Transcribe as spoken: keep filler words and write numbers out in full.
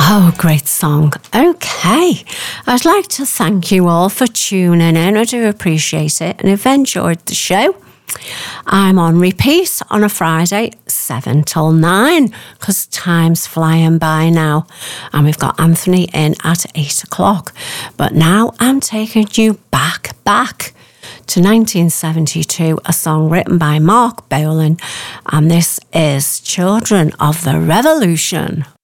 Oh, great song. Okay. I'd like to thank you all for tuning in. I do appreciate it. And if you enjoyed the show, I'm on repeat on a Friday, seven till nine, because time's flying by now. And we've got Anthony in at eight o'clock. But now I'm taking you back, back to nineteen seventy-two, a song written by Mark Bolan. And this is Children of the Revolution.